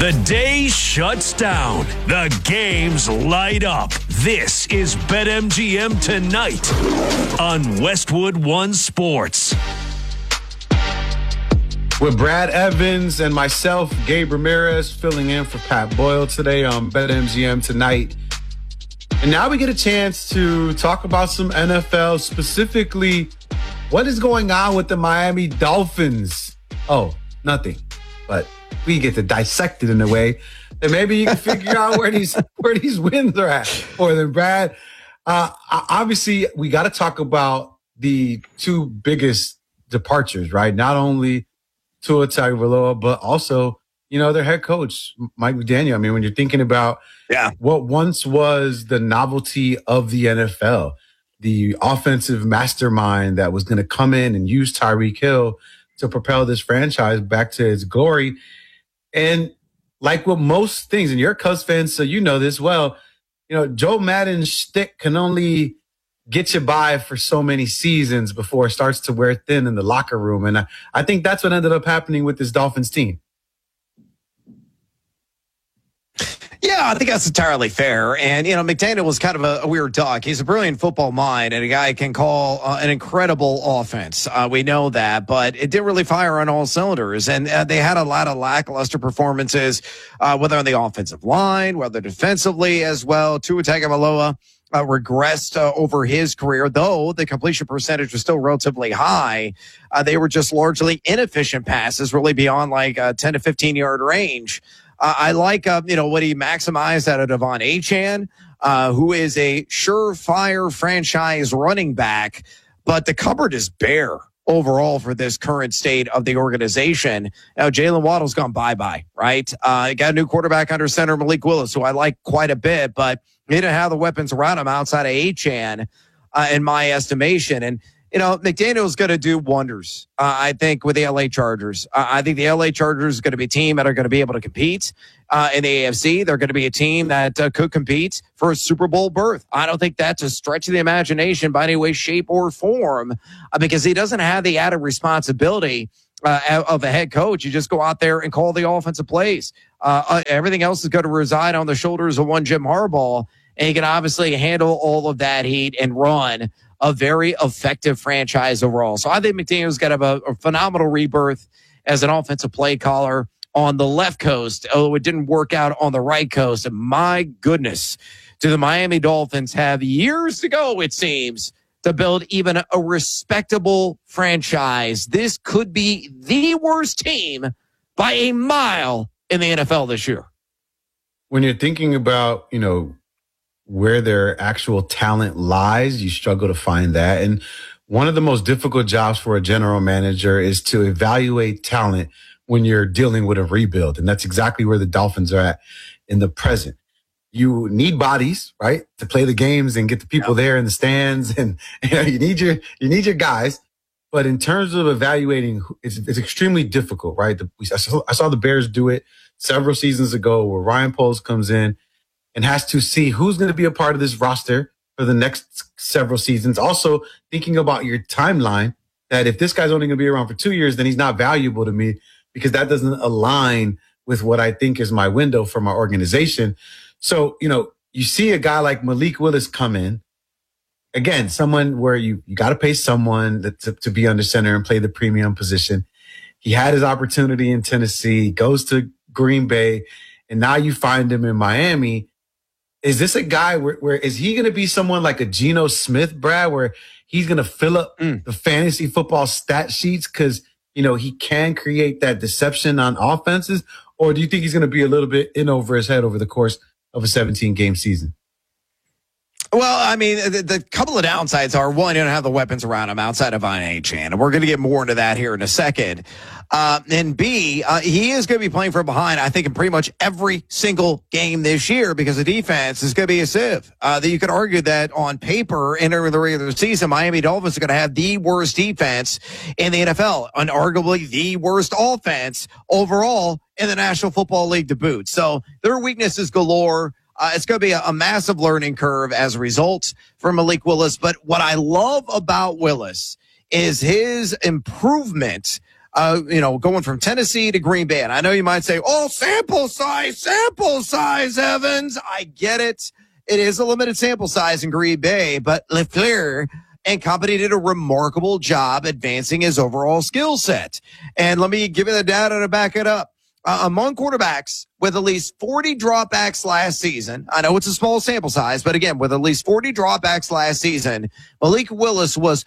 The day shuts down. The games light up. This is BetMGM Tonight on Westwood One Sports. With Brad Evans and myself, Gabe Ramirez, filling in for Pat Boyle today on BetMGM Tonight. And now we get a chance to talk about some NFL, specifically what is going on with the Miami Dolphins. Oh, nothing. But we get to dissect it in a way that maybe you can figure out where these wins are at for them, Brad. Obviously, we got to talk about the two biggest departures, right? Not only Tua Tagovailoa, but also, their head coach, Mike McDaniel. I mean, when you're thinking about what once was the novelty of the NFL, the offensive mastermind that was going to come in and use Tyreek Hill to propel this franchise back to its glory. And like with most things, and you're a Cubs fan, so you know this well, Joe Madden's shtick can only get you by for so many seasons before it starts to wear thin in the locker room. And I think that's what ended up happening with this Dolphins team. Yeah, I think that's entirely fair. And, McDaniel was kind of a weird dog. He's a brilliant football mind and a guy who can call an incredible offense. We know that, but it didn't really fire on all cylinders. And they had a lot of lackluster performances, whether on the offensive line, whether defensively as well. Tua Tagovailoa regressed over his career, though the completion percentage was still relatively high. They were just largely inefficient passes, really beyond like 10 to 15-yard range. I like, what he maximized out of Devon Achane, who is a surefire franchise running back, but the cupboard is bare overall for this current state of the organization. Now, Jalen Waddle's gone bye-bye, right? Got a new quarterback under center, Malik Willis, who I like quite a bit, but he didn't have the weapons around him outside of Achane, in my estimation. And, McDaniel's going to do wonders, I think, with the LA Chargers. I think the LA Chargers is going to be a team that are going to be able to compete in the AFC. They're going to be a team that could compete for a Super Bowl berth. I don't think that's a stretch of the imagination by any way, shape, or form, because he doesn't have the added responsibility of a head coach. You just go out there and call the offensive plays. Everything else is going to reside on the shoulders of one Jim Harbaugh, and he can obviously handle all of that heat and run a very effective franchise overall. So I think McDaniel's got a phenomenal rebirth as an offensive play caller on the left coast, although it didn't work out on the right coast. And my goodness, do the Miami Dolphins have years to go, it seems, to build even a respectable franchise. This could be the worst team by a mile in the NFL this year. When you're thinking about, where their actual talent lies, you struggle to find that. And one of the most difficult jobs for a general manager is to evaluate talent when you're dealing with a rebuild. And that's exactly where the Dolphins are at in the present. You need bodies, right, to play the games and get the people there in the stands. And you need your guys. But in terms of evaluating, it's extremely difficult, right? I saw the Bears do it several seasons ago where Ryan Poles comes in and has to see who's going to be a part of this roster for the next several seasons. Also, thinking about your timeline, that if this guy's only going to be around for 2 years, then he's not valuable to me because that doesn't align with what I think is my window for my organization. So, you see a guy like Malik Willis come in. Again, someone where you got to pay someone to be under center and play the premium position. He had his opportunity in Tennessee, goes to Green Bay, and now you find him in Miami. Is this a guy where is he going to be someone like a Geno Smith, Brad, where he's going to fill up the fantasy football stat sheets because, he can create that deception on offenses? Or do you think he's going to be a little bit in over his head over the course of a 17-game season? Well, I mean, the couple of downsides are, one, you don't have the weapons around him outside of Devon Achane, and we're going to get more into that here in a second. And B, he is going to be playing from behind, I think, in pretty much every single game this year because the defense is going to be a sieve. You could argue that on paper, entering the regular season, Miami Dolphins are going to have the worst defense in the NFL, and arguably the worst offense overall in the National Football League to boot. So there are weaknesses galore. It's going to be a massive learning curve as a result for Malik Willis. But what I love about Willis is his improvement going from Tennessee to Green Bay. And I know you might say, oh, sample size, Evans. I get it. It is a limited sample size in Green Bay, but LaFleur and company did a remarkable job advancing his overall skill set. And let me give you the data to back it up. Among quarterbacks with at least 40 dropbacks last season, I know it's a small sample size, but again, with at least 40 dropbacks last season, Malik Willis was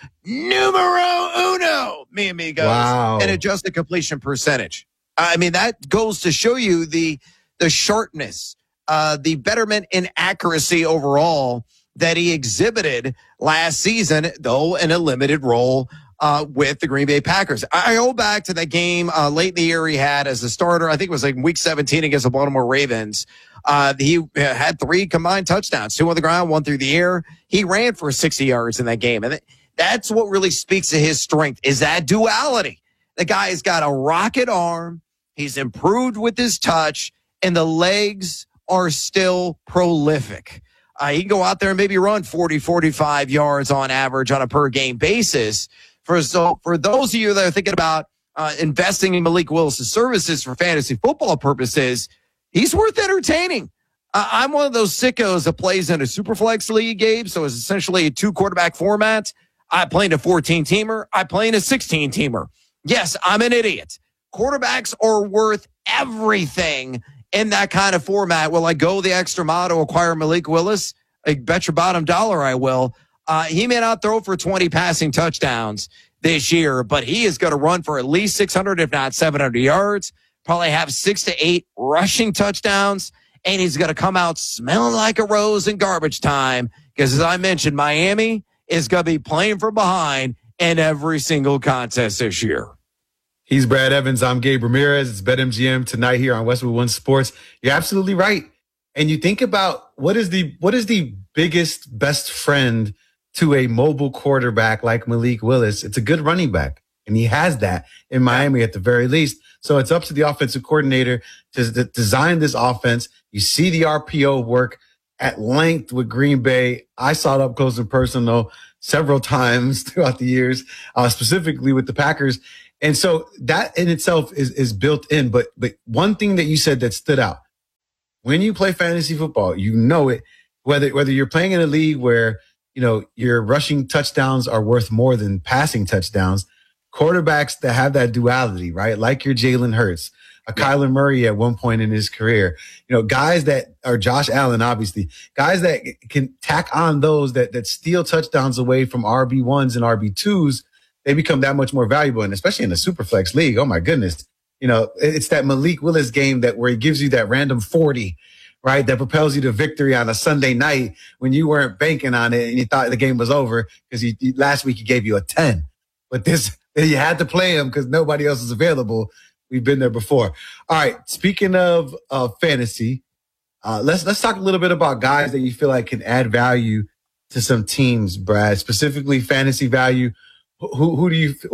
numero uno, mi amigos, in adjusted completion percentage. I mean, that goes to show you the sharpness, the betterment in accuracy overall that he exhibited last season, though in a limited role with the Green Bay Packers. I go back to that game late in the year he had as a starter. I think it was like week 17 against the Baltimore Ravens. He had 3 combined touchdowns, 2 on the ground, 1 through the air. He ran for 60 yards in that game. And that's what really speaks to his strength, is that duality. The guy's got a rocket arm. He's improved with his touch, and the legs are still prolific. He can go out there and maybe run 40, 45 yards on average on a per game basis. For those of you that are thinking about investing in Malik Willis' services for fantasy football purposes, he's worth entertaining. I'm one of those sickos that plays in a Superflex league, Gabe, so it's essentially a 2-quarterback format. I play in a 14-teamer. I play in a 16-teamer. Yes, I'm an idiot. Quarterbacks are worth everything in that kind of format. Will I go the extra mile to acquire Malik Willis? I bet your bottom dollar I will. He may not throw for 20 passing touchdowns this year, but he is going to run for at least 600, if not 700 yards, probably have 6 to 8 rushing touchdowns, and he's going to come out smelling like a rose in garbage time because, as I mentioned, Miami is going to be playing from behind in every single contest this year. He's Brad Evans. I'm Gabe Ramirez. It's BetMGM tonight here on Westwood One Sports. You're absolutely right. And you think about what is the biggest, best friend to a mobile quarterback like Malik Willis? It's a good running back. And he has that in Miami at the very least. So it's up to the offensive coordinator to design this offense. You see the RPO work at length with Green Bay. I saw it up close and personal several times throughout the years, specifically with the Packers. And so that in itself is built in. But one thing that you said that stood out, when you play fantasy football, you know it, whether you're playing in a league where, your rushing touchdowns are worth more than passing touchdowns, quarterbacks that have that duality, right? Like your Jalen Hurts, Kyler Murray at one point in his career, guys that are Josh Allen, obviously, guys that can tack on those that steal touchdowns away from RB1s and RB2s, they become that much more valuable. And especially in the Superflex league, oh my goodness, it's that Malik Willis game where he gives you that random 40, right? That propels you to victory on a Sunday night when you weren't banking on it and you thought the game was over because last week he gave you a 10. But this, you had to play him because nobody else is available. We've been there before. All right. Speaking of fantasy, let's talk a little bit about guys that you feel like can add value to some teams, Brad, specifically fantasy value. Who do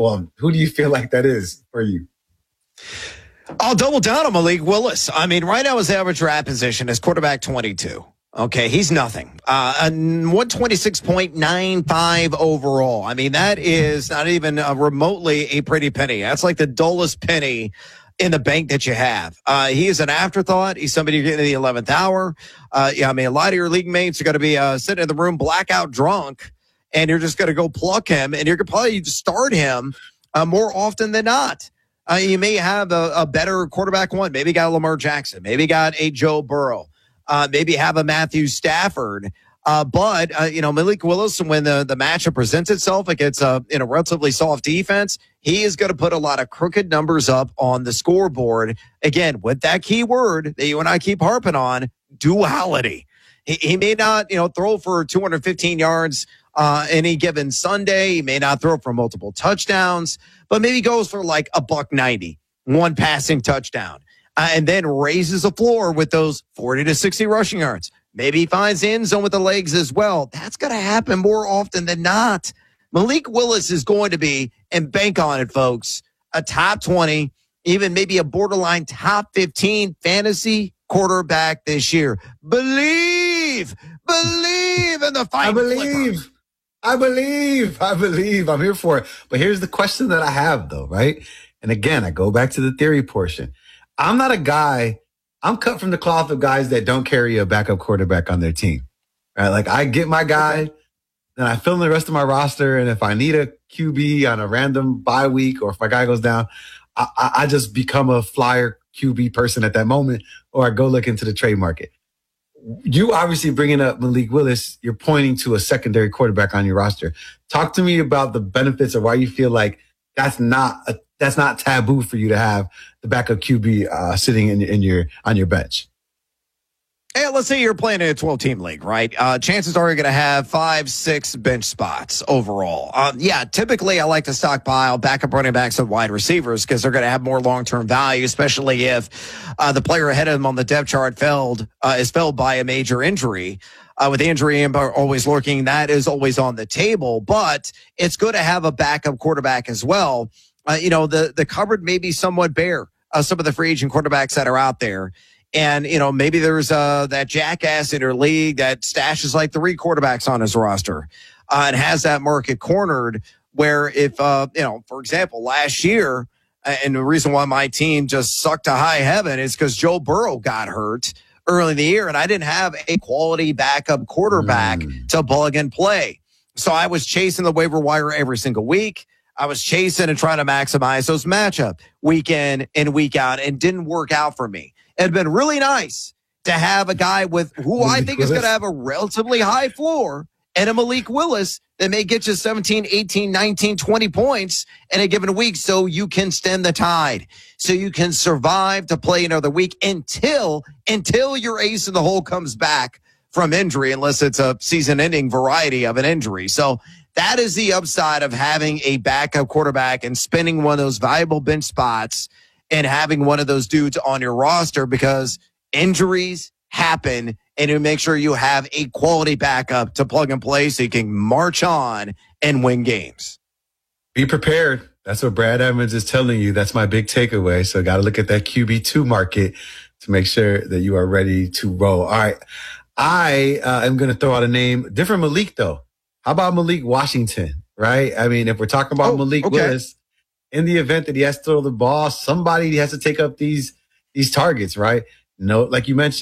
you feel like that is for you? I'll double down on Malik Willis. I mean, right now his average draft position is quarterback 22. Okay, he's nothing. 126.95 overall. I mean, that is not even remotely a pretty penny. That's like the dullest penny in the bank that you have. He is an afterthought. He's somebody you're getting in the 11th hour. A lot of your league mates are going to be sitting in the room blackout drunk, and you're just going to go pluck him, and you're going to probably start him more often than not. You may have a better quarterback one. Maybe got a Lamar Jackson. Maybe got a Joe Burrow. Maybe have a Matthew Stafford. But Malik Willis, when the matchup presents itself against a relatively soft defense, he is going to put a lot of crooked numbers up on the scoreboard. Again, with that key word that you and I keep harping on, duality. He may not, throw for 215 yards any given Sunday. He may not throw for multiple touchdowns, but maybe goes for like $190, 1 passing touchdown, and then raises the floor with those 40 to 60 rushing yards. Maybe he finds the end zone with the legs as well. That's going to happen more often than not. Malik Willis is going to be, and bank on it, folks, a top 20, even maybe a borderline top 15 fantasy quarterback this year. Believe in the fight. I believe. I'm here for it. But here's the question that I have, though, right? And again, I go back to the theory portion. I'm not a guy, I'm cut from the cloth of guys that don't carry a backup quarterback on their team. Right? Like I get my guy, then I fill in the rest of my roster. And if I need a QB on a random bye week or if my guy goes down, I just become a flyer QB person at that moment, or I go look into the trade market. You obviously bringing up Malik Willis, you're pointing to a secondary quarterback on your roster. Talk to me about the benefits of why you feel like that's not taboo for you to have the backup QB sitting on your bench. Hey, let's say you're playing in a 12-team league, right? Chances are you're going to have 5-6 bench spots overall. Typically I like to stockpile backup running backs and wide receivers because they're going to have more long-term value, especially if the player ahead of them on the depth chart is felled by a major injury. With the injury always lurking, that is always on the table. But it's good to have a backup quarterback as well. The cupboard may be somewhat bare. Some of the free agent quarterbacks that are out there. And, maybe there's that jackass in your league that stashes like 3 quarterbacks on his roster and has that market cornered where if, for example, last year, and the reason why my team just sucked to high heaven is because Joe Burrow got hurt early in the year and I didn't have a quality backup quarterback to plug and play. So I was chasing the waiver wire every single week. I was chasing and trying to maximize those matchup week in and week out and didn't work out for me. It'd been really nice to have a guy who I think is going to have a relatively high floor and a Malik Willis that may get you 17, 18, 19, 20 points in a given week so you can stem the tide, so you can survive to play another week until your ace in the hole comes back from injury, unless it's a season-ending variety of an injury. So that is the upside of having a backup quarterback and spending one of those valuable bench spots and having one of those dudes on your roster because injuries happen and you make sure you have a quality backup to plug and play so you can march on and win games. Be prepared. That's what Brad Edmonds is telling you. That's my big takeaway. So got to look at that QB2 market to make sure that you are ready to roll. All right. I am going to throw out a name. Different Malik, though. How about Malik Washington, right? I mean, if we're talking about Malik Willis, in the event that he has to throw the ball, somebody has to take up these targets, right? No, like you mentioned,